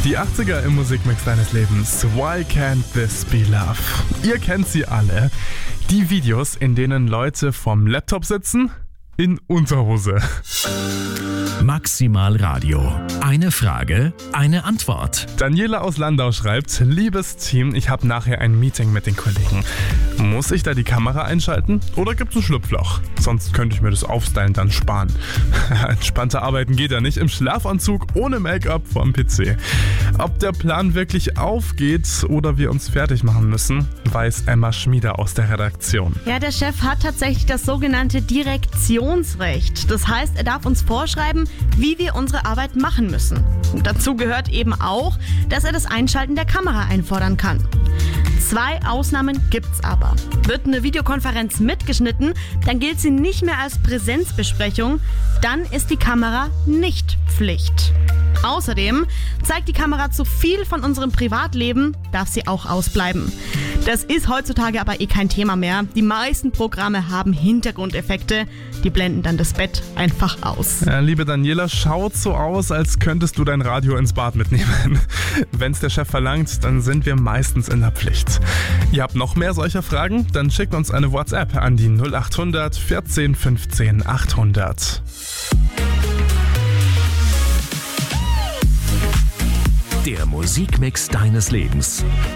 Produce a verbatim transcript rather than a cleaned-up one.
Die achtziger im Musikmix deines Lebens. Why can't this be love? Ihr kennt sie alle. Die Videos, in denen Leute vorm Laptop sitzen, in Unterhose. Maximal Radio. Eine Frage, eine Antwort. Daniela aus Landau schreibt: Liebes Team, ich habe nachher ein Meeting mit den Kollegen. Muss ich da die Kamera einschalten oder gibt es ein Schlupfloch? Sonst könnte ich mir das Aufstylen dann sparen. Entspannter arbeiten geht ja nicht im Schlafanzug ohne Make-up vorm P C. Ob der Plan wirklich aufgeht oder wir uns fertig machen müssen, weiß Emma Schmieder aus der Redaktion. Ja, der Chef hat tatsächlich das sogenannte Direktionsrecht. Das heißt, er darf uns vorschreiben, wie wir unsere Arbeit machen müssen. Und dazu gehört eben auch, dass er das Einschalten der Kamera einfordern kann. Zwei Ausnahmen gibt's aber. Wird eine Videokonferenz mitgeschnitten, dann gilt sie nicht mehr als Präsenzbesprechung, dann ist die Kamera nicht Pflicht. Außerdem zeigt die Kamera zu viel von unserem Privatleben, darf sie auch ausbleiben. Das ist heutzutage aber eh kein Thema mehr. Die meisten Programme haben Hintergrundeffekte, die blenden dann das Bett einfach aus. Ja, liebe Daniela, schaut so aus, als könntest du dein Radio ins Bad mitnehmen. Wenn's der Chef verlangt, dann sind wir meistens in der Pflicht. Ihr habt noch mehr solcher Fragen? Dann schickt uns eine WhatsApp an die null acht hundert vierzehn fünfzehn achthundert. Der Musikmix deines Lebens.